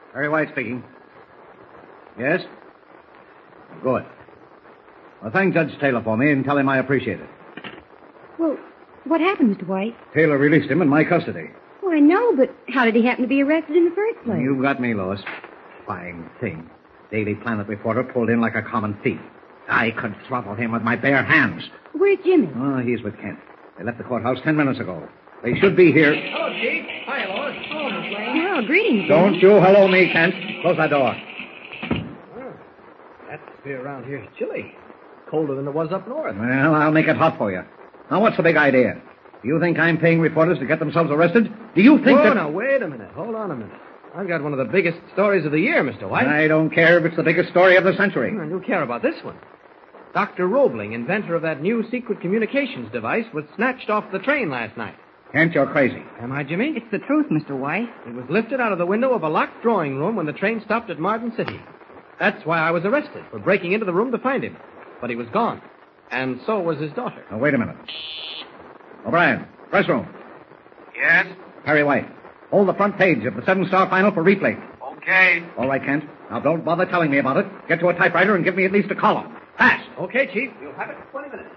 Harry White speaking. Yes? Good. Well, thank Judge Taylor for me and tell him I appreciate it. Well, what happened, Mr. White? Taylor released him in my custody. Well, I know, but how did he happen to be arrested in the first place? You got me, Lois. Fine thing. Daily Planet reporter pulled in like a common thief. I could throttle him with my bare hands. Where's Jimmy? Oh, he's with Kent. They left the courthouse 10 minutes ago. They should be here. Hello, Chief. Hi, Lois. Oh, Miss Lane. Well, greetings. Don't you hello me, Kent. Close that door. Oh, that atmosphere around here is chilly. Colder than it was up north. Well, I'll make it hot for you. Now, what's the big idea? Do you think I'm paying reporters to get themselves arrested? Do you think that... Now, wait a minute. Hold on a minute. I've got one of the biggest stories of the year, Mr. White. I don't care if it's the biggest story of the century. I do care about this one. Dr. Roebling, inventor of that new secret communications device, was snatched off the train last night. Kent, you're crazy. Am I, Jimmy? It's the truth, Mr. White. He was lifted out of the window of a locked drawing room when the train stopped at Martin City. That's why I was arrested, for breaking into the room to find him. But he was gone. And so was his daughter. Now, wait a minute. O'Brien, press room. Yes? Harry White, hold the front page of the 7-star final for replay. Okay. All right, Kent. Now, don't bother telling me about it. Get to a typewriter and give me at least a column. Fast. Okay, Chief. You'll have it in 20 minutes.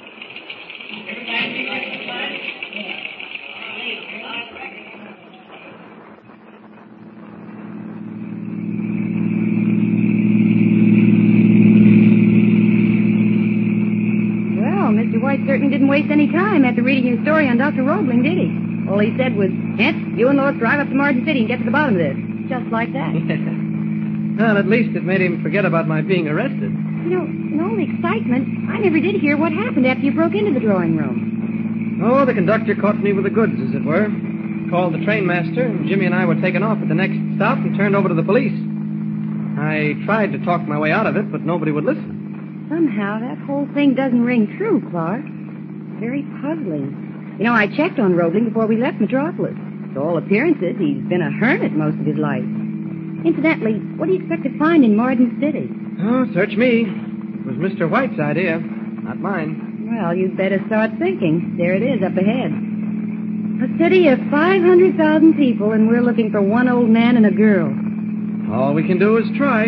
Well, Mr. White certainly didn't waste any time after reading your story on Dr. Roebling, did he? All he said was, Kent, you and Lois drive up to Martin City and get to the bottom of this. Just like that. Well, at least it made him forget about my being arrested. You know, in all the excitement, I never did hear what happened after you broke into the drawing room. Oh, the conductor caught me with the goods, as it were. Called the trainmaster, and Jimmy and I were taken off at the next stop and turned over to the police. I tried to talk my way out of it, but nobody would listen. Somehow, that whole thing doesn't ring true, Clark. Very puzzling. You know, I checked on Roebling before we left Metropolis. To all appearances, he's been a hermit most of his life. Incidentally, what do you expect to find in Martin City? Oh, search me. It was Mr. White's idea, not mine. Well, you'd better start thinking. There it is up ahead. A city of 500,000 people, and we're looking for one old man and a girl. All we can do is try.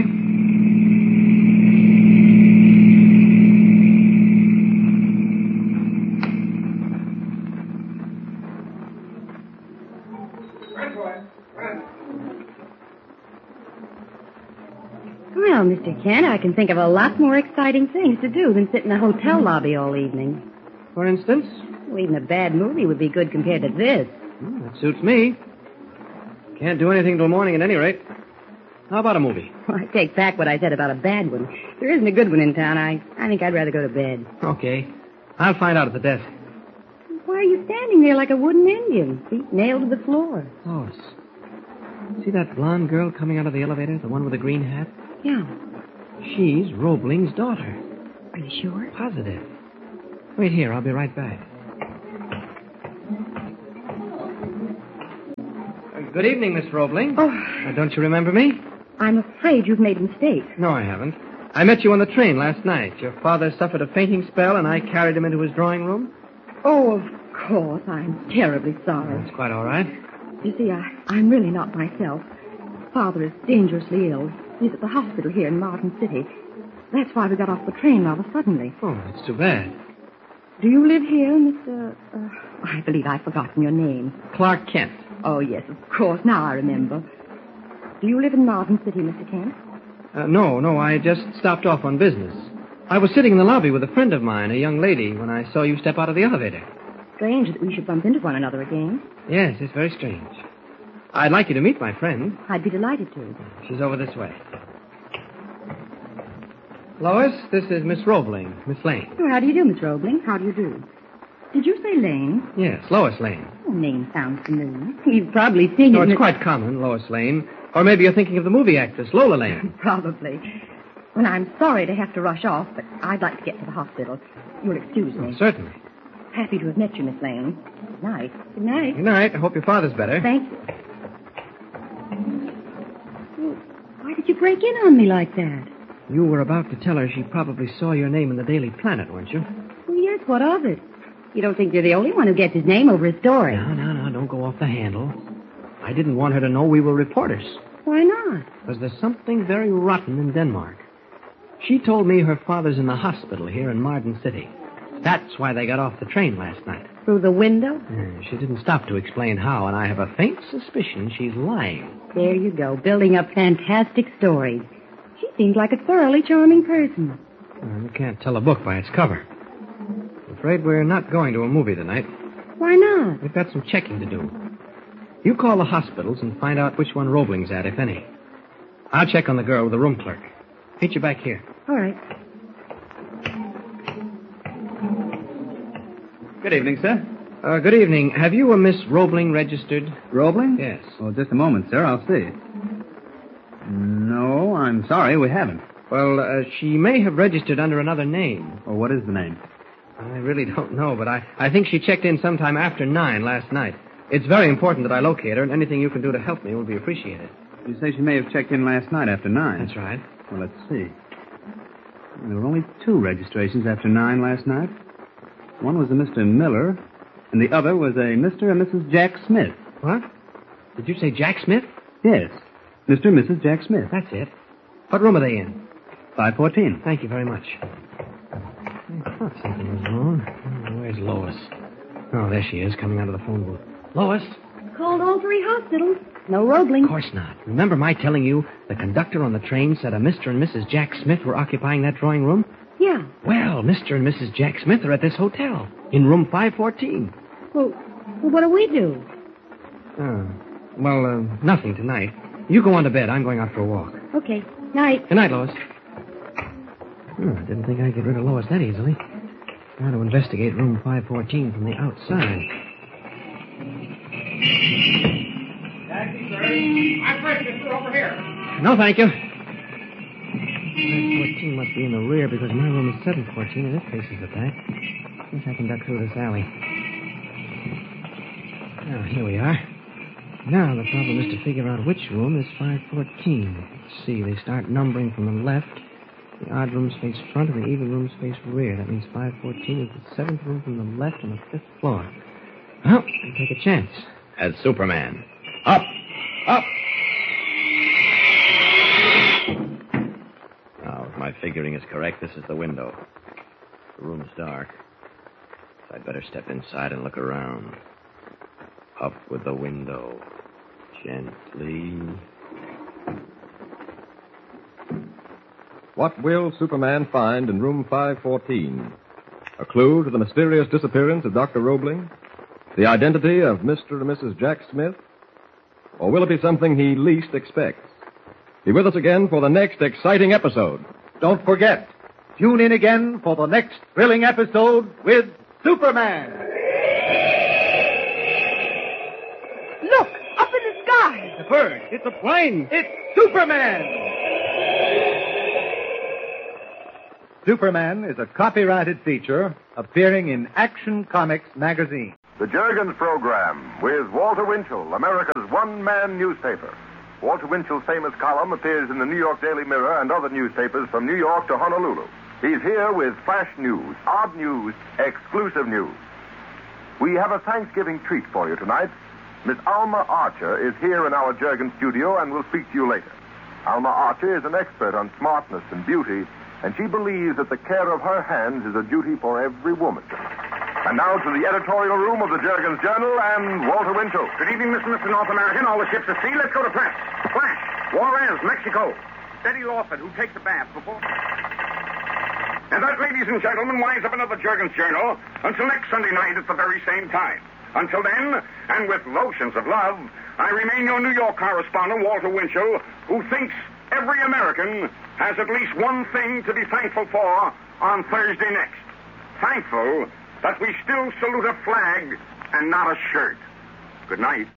Well, Mr. Kent, I can think of a lot more exciting things to do than sit in a hotel lobby all evening. For instance? Well, even a bad movie would be good compared to this. That suits me. Can't do anything till morning at any rate. How about a movie? Well, I take back what I said about a bad one. There isn't a good one in town. I think I'd rather go to bed. Okay. I'll find out at the desk. Why are you standing there like a wooden Indian, feet nailed to the floor? Lois, see that blonde girl coming out of the elevator, the one with the green hat? Yeah. She's Roebling's daughter. Are you sure? Positive. Wait here. I'll be right back. Good evening, Miss Roebling. Oh. Don't you remember me? I'm afraid you've made a mistake. No, I haven't. I met you on the train last night. Your father suffered a fainting spell, and I carried him into his drawing room. Oh, of course. I'm terribly sorry. That's quite all right. You see, I'm really not myself. Father is dangerously ill. He's at the hospital here in Martin City. That's why we got off the train rather suddenly. Oh, that's too bad. Do you live here, Mr... I believe I've forgotten your name. Clark Kent. Oh, yes, of course. Now I remember. Do you live in Martin City, Mr. Kent? No. I just stopped off on business. I was sitting in the lobby with a friend of mine, a young lady, when I saw you step out of the elevator. Strange that we should bump into one another again. Yes, it's very strange. I'd like you to meet my friend. I'd be delighted to. She's over this way. Lois, this is Miss Roebling, Miss Lane. Oh, how do you do, Miss Roebling? How do you do? Did you say Lane? Yes, Lois Lane. Oh, name sounds familiar. You've probably seen it. No, it's quite common, Lois Lane. Or maybe you're thinking of the movie actress, Lola Lane. Probably. Well, I'm sorry to have to rush off, but I'd like to get to the hospital. You'll excuse me. Oh, certainly. Happy to have met you, Miss Lane. Good night. Good night. Good night. I hope your father's better. Thank you. Well, why did you break in on me like that? You were about to tell her she probably saw your name in the Daily Planet, weren't you? Well, yes, what of it? You don't think you're the only one who gets his name over his story? No, don't go off the handle. I didn't want her to know we were reporters. Why not? Because there's something very rotten in Denmark. She told me her father's in the hospital here in Marden City. That's why they got off the train last night. Through the window? She didn't stop to explain how, and I have a faint suspicion she's lying. There you go, building up fantastic stories. She seems like a thoroughly charming person. You can't tell a book by its cover. I'm afraid we're not going to a movie tonight. Why not? We've got some checking to do. You call the hospitals and find out which one Roebling's at, if any. I'll check on the girl with the room clerk. Meet you back here. All right. Good evening, sir. Good evening. Have you a Miss Roebling registered? Roebling? Yes. Oh, just a moment, sir. I'll see. No, I'm sorry, we haven't. Well, she may have registered under another name. Oh, what is the name? I really don't know, but I think she checked in sometime after 9 last night. It's very important that I locate her, and anything you can do to help me will be appreciated. You say she may have checked in last night after 9. That's right. Well, let's see. There were only 2 registrations after 9 last night. One was a Mr. Miller, and the other was a Mr. and Mrs. Jack Smith. What? Did you say Jack Smith? Yes, Mr. and Mrs. Jack Smith. That's it. What room are they in? 514. Thank you very much. I thought something was wrong. Where's Lois? Oh, there she is, coming out of the phone booth. Lois? Called all 3 hospitals. No Roebling. Of course not. Remember my telling you the conductor on the train said a Mr. and Mrs. Jack Smith were occupying that drawing room? Yeah. Well, Mr. and Mrs. Jack Smith are at this hotel, in room 514. Well, what do we do? Nothing tonight. You go on to bed. I'm going out for a walk. Okay. Night. Good night, Lois. I didn't think I'd get rid of Lois that easily. Now to investigate room 514 from the outside. Taxi, sir. I'm registered over here. No, thank you. 514 must be in the rear because my room is 714 and it faces the back. Guess I can duck through this alley. Now, here we are. Now the problem is to figure out which room is 514. Let's see, they start numbering from the left. The odd rooms face front and the even rooms face rear. That means 514 is the 7th room from the left on the 5th floor. Well, I'll take a chance. As Superman. Up! Up! Now, if my figuring is correct, this is the window. The room's dark. So I'd better step inside and look around. Up with the window. Gently. What will Superman find in room 514? A clue to the mysterious disappearance of Dr. Roebling? The identity of Mr. and Mrs. Jack Smith? Or will it be something he least expects? Be with us again for the next exciting episode. Don't forget, tune in again for the next thrilling episode with Superman. Look, up in the sky. The bird. It's a plane. It's Superman. Superman is a copyrighted feature appearing in Action Comics magazine. The Juergens Program with Walter Winchell, America's one-man newspaper. Walter Winchell's famous column appears in the New York Daily Mirror and other newspapers from New York to Honolulu. He's here with flash news, odd news, exclusive news. We have a Thanksgiving treat for you tonight. Miss Alma Archer is here in our Juergens studio and will speak to you later. Alma Archer is an expert on smartness and beauty, and she believes that the care of her hands is a duty for every woman. And now to the editorial room of the Juergens Journal and Walter Winchell. Good evening, Mr. North American. All the ships at sea. Let's go to press. Flash. Juarez, Mexico. Steady Lawford, who takes a bath before... And that, ladies and gentlemen, winds up another Juergens Journal until next Sunday night at the very same time. Until then, and with lotions of love, I remain your New York correspondent, Walter Winchell, who thinks every American has at least one thing to be thankful for on Thursday next. Thankful that we still salute a flag and not a shirt. Good night.